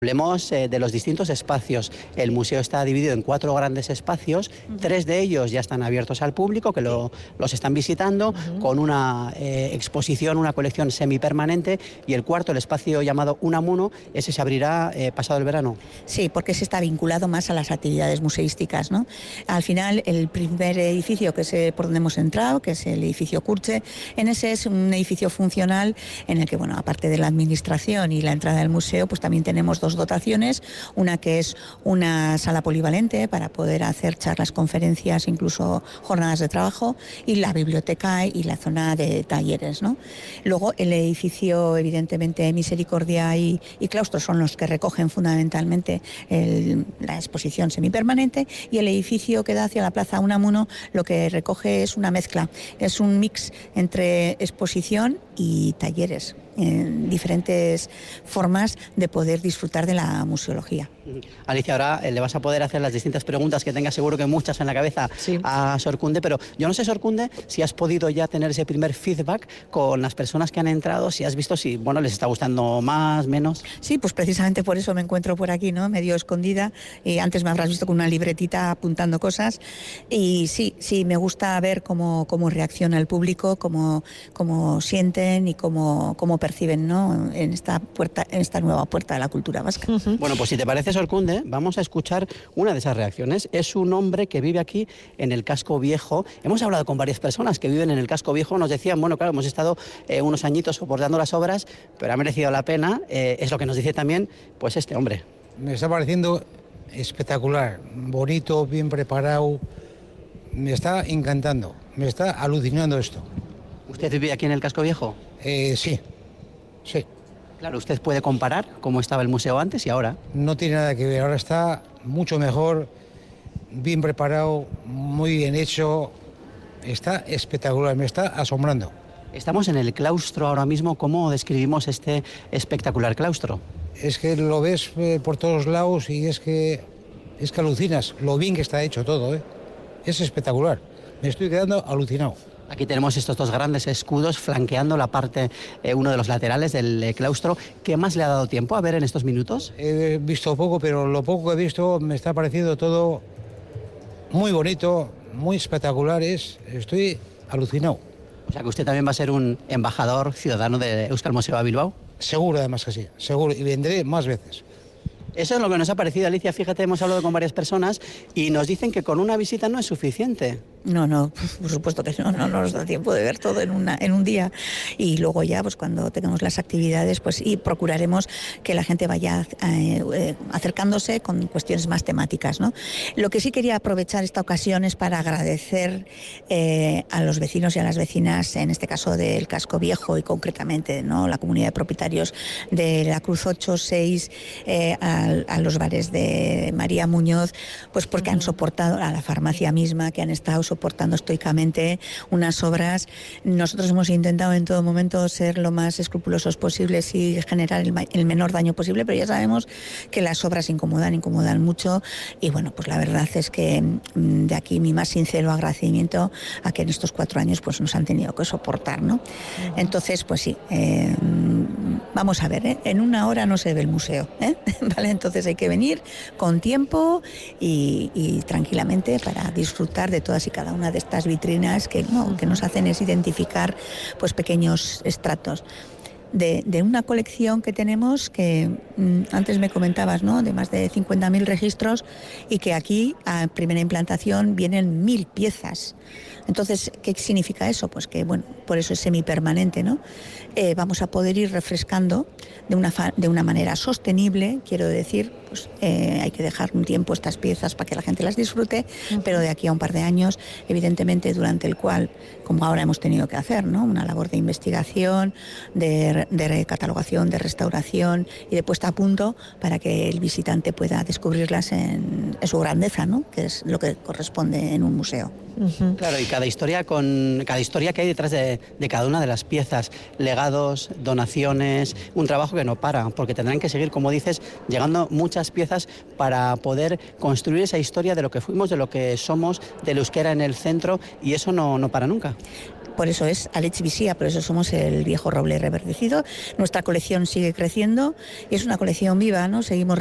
Hablemos de los distintos espacios. El museo está dividido en 4 grandes espacios, 3 de ellos ya están abiertos al público, que los están visitando, con una exposición, una colección semipermanente, y el cuarto, el espacio llamado Unamuno, ese se abrirá pasado el verano. Sí, porque ese está vinculado más a las actividades museísticas, ¿no? Al final, el primer edificio, que es por donde hemos entrado, que es el edificio Curche, en ese es un edificio funcional en el que, bueno, aparte de la administración y la entrada del museo, pues también tenemos 2 dotaciones, una que es una sala polivalente para poder hacer charlas, conferencias, incluso jornadas de trabajo, y la biblioteca y la zona de talleres, ¿no? Luego el edificio, evidentemente, Misericordia y Claustro son los que recogen fundamentalmente la exposición semipermanente, y el edificio que da hacia la plaza Unamuno lo que recoge es una mezcla, es un mix entre exposición y talleres, en diferentes formas de poder disfrutar de la museología. Alicia, ahora le vas a poder hacer las distintas preguntas que tengas, seguro que muchas en la cabeza, sí, a Sor Kunde, pero yo no sé, Sor Kunde, si has podido ya tener ese primer feedback con las personas que han entrado, si has visto si, bueno, les está gustando más, menos. Sí, pues precisamente por eso me encuentro por aquí, ¿no? Medio escondida, y antes me habrás visto con una libretita apuntando cosas, y sí, me gusta ver cómo reacciona el público, cómo sienten y cómo perciben, ¿no? en esta nueva puerta de la cultura vasca. Bueno, pues si te parece, Sor Kunde, vamos a escuchar una de esas reacciones. Es un hombre que vive aquí en el Casco Viejo. Hemos hablado con varias personas que viven en el Casco Viejo. Nos decían, bueno, claro, hemos estado unos añitos soportando las obras, pero ha merecido la pena. Es lo que nos dice también, pues, este hombre. Me está pareciendo espectacular, bonito, bien preparado. Me está encantando, me está alucinando esto. ¿Usted vive aquí en el Casco Viejo? Sí. Claro, ¿usted puede comparar cómo estaba el museo antes y ahora? No tiene nada que ver, ahora está mucho mejor, bien preparado, muy bien hecho, está espectacular, me está asombrando. Estamos en el claustro ahora mismo. ¿Cómo describimos este espectacular claustro? Es que lo ves por todos lados y es que alucinas lo bien que está hecho todo, ¿eh? Es espectacular, me estoy quedando alucinado. Aquí tenemos estos 2 grandes escudos flanqueando la parte, uno de los laterales del claustro. ¿Qué más le ha dado tiempo a ver en estos minutos? He visto poco, pero lo poco que he visto me está pareciendo todo muy bonito, muy espectacular. Estoy alucinado. O sea, que usted también va a ser un embajador ciudadano de Euskal Museo a Bilbao. Seguro, además que sí, seguro, y vendré más veces. Eso es lo que nos ha parecido, Alicia. Fíjate, hemos hablado con varias personas y nos dicen que con una visita no es suficiente. No, por supuesto que no nos da tiempo de ver todo en un día, y luego ya, pues cuando tengamos las actividades, pues y procuraremos que la gente vaya acercándose con cuestiones más temáticas, ¿no? Lo que sí quería aprovechar esta ocasión es para agradecer a los vecinos y a las vecinas, en este caso del Casco Viejo y concretamente, ¿no?, la comunidad de propietarios de la Cruz 8, 6, a los bares de María Muñoz, pues porque han soportado, a la farmacia misma, que han estado soportando estoicamente unas obras. Nosotros hemos intentado en todo momento ser lo más escrupulosos posibles y generar el menor daño posible, pero ya sabemos que las obras incomodan mucho, y bueno, pues la verdad es que de aquí mi más sincero agradecimiento a que en estos 4 años pues nos han tenido que soportar, ¿no? Entonces, pues sí, vamos a ver, en 1 hora no se ve el museo, ¿vale? Entonces hay que venir con tiempo y tranquilamente para disfrutar de todas y cada una de estas vitrinas que nos hacen es identificar, pues, pequeños estratos de una colección que tenemos que antes me comentabas, ¿no?, de más de 50.000 registros, y que aquí a primera implantación vienen 1.000 piezas. Entonces, ¿qué significa eso? Pues que, bueno, por eso es semipermanente, ¿no? Vamos a poder ir refrescando de una manera sostenible, quiero decir, pues hay que dejar un tiempo estas piezas para que la gente las disfrute, pero de aquí a un par de años, evidentemente, durante el cual, como ahora hemos tenido que hacer, ¿no?, una labor de investigación, de recatalogación, de restauración y de puesta a punto para que el visitante pueda descubrirlas en su grandeza, ¿no?, que es lo que corresponde en un museo. Claro, y cada historia que hay detrás de cada una de las piezas, legados, donaciones, un trabajo que no para, porque tendrán que seguir, como dices, llegando muchas piezas para poder construir esa historia de lo que fuimos, de lo que somos, del euskera en el centro, y eso no para nunca. Por eso es Alex Visía, por eso somos el viejo roble reverdecido. crecido, nuestra colección sigue creciendo y es una colección viva, ¿no? Seguimos